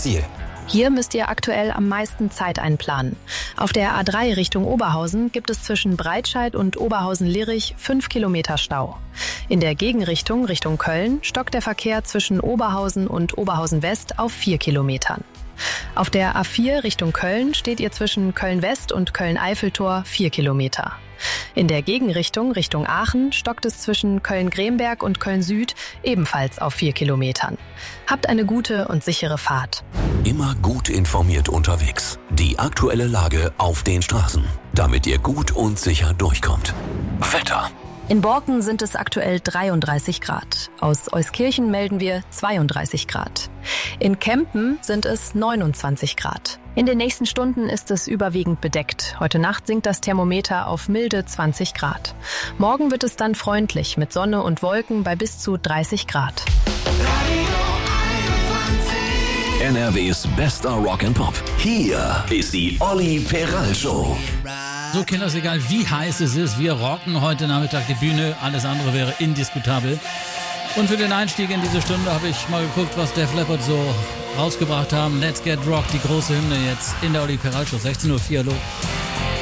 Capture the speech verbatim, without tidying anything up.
Ziel. Hier müsst ihr aktuell am meisten Zeit einplanen. Auf der A drei Richtung Oberhausen gibt es zwischen Breitscheid und Oberhausen-Lirich fünf Kilometer Stau. In der Gegenrichtung Richtung Köln stockt der Verkehr zwischen Oberhausen und Oberhausen-West auf vier Kilometern. Auf der A vier Richtung Köln steht ihr zwischen Köln-West und Köln-Eiffeltor vier Kilometer. In der Gegenrichtung Richtung Aachen stockt es zwischen Köln-Gremberg und Köln-Süd ebenfalls auf vier Kilometern. Habt eine gute und sichere Fahrt. Immer gut informiert unterwegs. Die aktuelle Lage auf den Straßen, damit ihr gut und sicher durchkommt. Wetter. In Borken sind es aktuell dreiunddreißig Grad. Aus Euskirchen melden wir zweiunddreißig Grad. In Kempen sind es neunundzwanzig Grad. In den nächsten Stunden ist es überwiegend bedeckt. Heute Nacht sinkt das Thermometer auf milde zwanzig Grad. Morgen wird es dann freundlich mit Sonne und Wolken bei bis zu dreißig Grad. N R Ws bester Rock and Pop. Hier ist die Olli Peral Show. So, Kinder, ist egal, wie heiß es ist. Wir rocken heute Nachmittag die Bühne. Alles andere wäre indiskutabel. Und für den Einstieg in diese Stunde habe ich mal geguckt, was Def Leppard so rausgebracht haben. Let's Get Rock, die große Hymne jetzt in der Olli Peral Show. sechzehn Uhr vier, hallo.